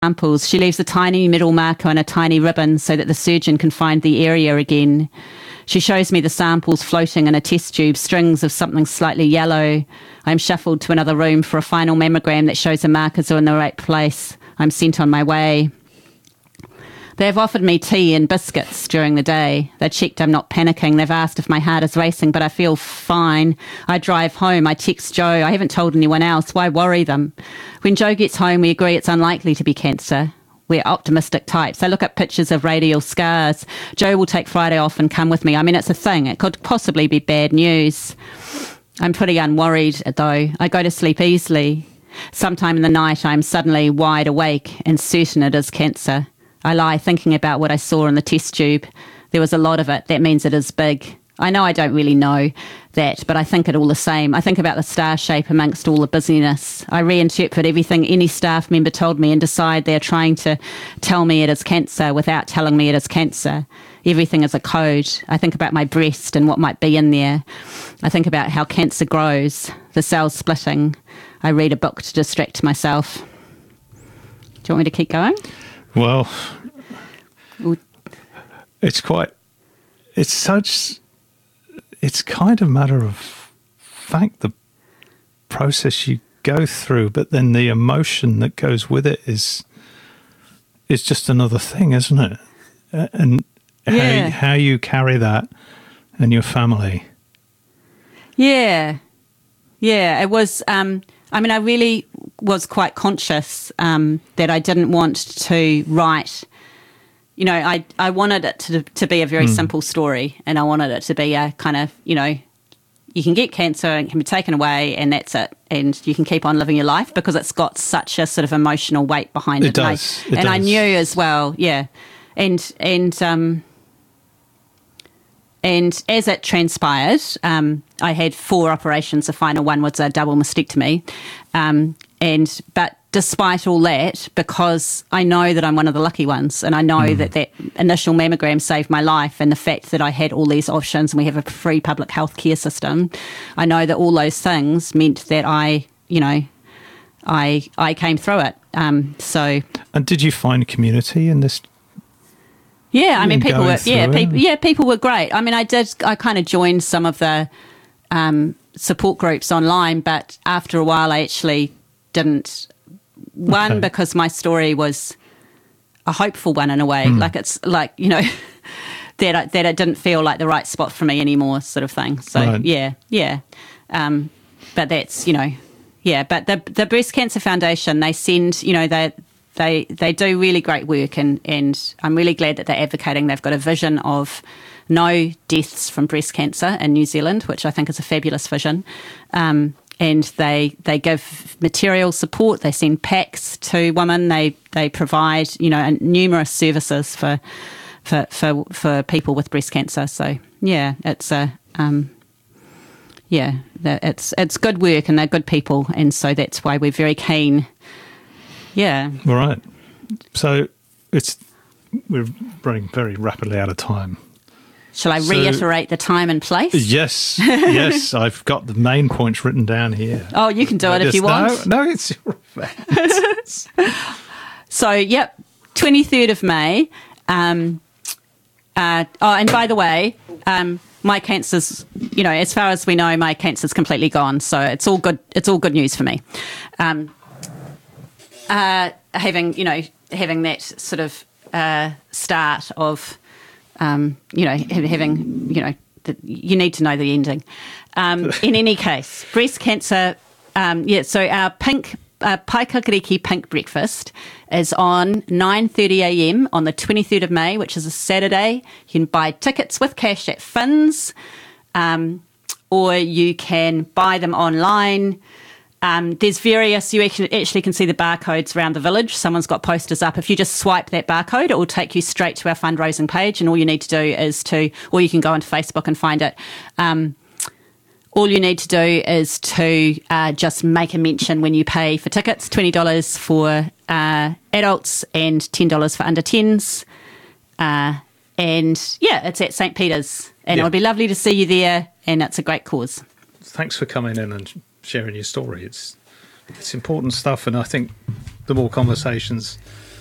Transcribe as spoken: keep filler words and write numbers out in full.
samples. She leaves a tiny middle marker on a tiny ribbon so that the surgeon can find the area again. She shows me the samples floating in a test tube, strings of something slightly yellow. I'm shuffled to another room for a final mammogram that shows the markers are in the right place. I'm sent on my way. They have offered me tea and biscuits during the day. They checked I'm not panicking. They've asked if my heart is racing, but I feel fine. I drive home. I text Joe. I haven't told anyone else. Why worry them? When Joe gets home, we agree it's unlikely to be cancer. We're optimistic types. I look at pictures of radial scars. Joe will take Friday off and come with me. I mean, it's a thing. It could possibly be bad news. I'm pretty unworried, though. I go to sleep easily. Sometime in the night, I'm suddenly wide awake and certain it is cancer. I lie thinking about what I saw in the test tube. There was a lot of it. That means it is big. I know I don't really know that, but I think it all the same. I think about the star shape amongst all the busyness. I reinterpret everything any staff member told me and decide they're trying to tell me it is cancer without telling me it is cancer. Everything is a code. I think about my breast and what might be in there. I think about how cancer grows, the cells splitting. I read a book to distract myself. Do you want me to keep going? Well, it's quite, it's such, it's kind of matter of fact, the process you go through, but then the emotion that goes with it is, is just another thing, isn't it? And yeah. how, how you carry that and your family. Yeah. Yeah, it was, um, I mean, I really was quite conscious um, that I didn't want to write, you know, I, I wanted it to to be a very mm. simple story, and I wanted it to be a kind of, you know, you can get cancer and it can be taken away and that's it, and you can keep on living your life, because it's got such a sort of emotional weight behind it. It does. And, I, it and does. I knew as well, yeah. And, and, um, And as it transpired, um, I had four operations. The final one was a double mastectomy. Um, and but despite all that, because I know that I'm one of the lucky ones, and I know mm. that that initial mammogram saved my life, and the fact that I had all these options and we have a free public health care system, I know that all those things meant that I, you know, I I came through it. Um, so. And did you find community in this? Yeah, I mean, people were yeah, people yeah, people were great. I mean, I did I kind of joined some of the um, support groups online, but after a while, I actually didn't. One, okay. because my story was a hopeful one in a way, mm. like it's like you know that I, that it didn't feel like the right spot for me anymore, sort of thing. So right. yeah, yeah, um, but that's you know, yeah. But the the Breast Cancer Foundation, they send you know they. They they do really great work, and, and I'm really glad that they're advocating. They've got a vision of no deaths from breast cancer in New Zealand, which I think is a fabulous vision. Um, and they they give material support. They send packs to women. They they provide you know numerous services for for for, for people with breast cancer. So yeah, it's a um, yeah, it's it's good work, and they're good people, and so that's why we're very keen. Yeah. All right. So it's we're running very rapidly out of time. Shall I so, reiterate the time and place? Yes. Yes. I've got the main points written down here. Oh, you can do I it just, if you want. No, no it's your event. So, yep, twenty-third of May. Um, uh, oh, and by the way, um, my cancer's, you know, as far as we know, my cancer's completely gone. So it's all good. It's all good news for me. Um, Uh, having, you know, having that sort of uh, start of, um, you know, having, you know, the, you need to know the ending. Um, in any case, breast cancer, um, yeah, so our pink, uh, Paikakariki Pink Breakfast is on nine thirty a m on the twenty-third of May, which is a Saturday. You can buy tickets with cash at Fins, um, or you can buy them online. Um, there's various, you actually, actually can see the barcodes around the village. Someone's got posters up. If you just swipe that barcode, it will take you straight to our fundraising page, and all you need to do is to, or you can go onto Facebook and find it. Um, all you need to do is to uh, just make a mention when you pay for tickets, twenty dollars for uh, adults and ten dollars for under tens. Uh, and yeah, it's at Saint Peter's, and yeah. It would be lovely to see you there, and it's a great cause. Thanks for coming in and sharing your story. It's it's important stuff, and I think the more conversations